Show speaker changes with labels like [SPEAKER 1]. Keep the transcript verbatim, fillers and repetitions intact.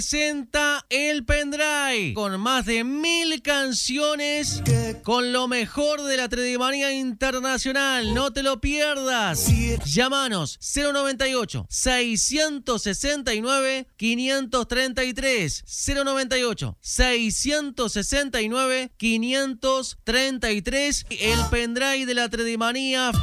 [SPEAKER 1] presenta el pendrive con más de mil canciones con lo mejor de la Tredimanía Internacional. No te lo pierdas. Llámanos cero noventa y ocho, seiscientos sesenta y nueve, quinientos treinta y tres. cero noventa y ocho, seiscientos sesenta y nueve, quinientos treinta y tres. El pendrive de la Tredimanía.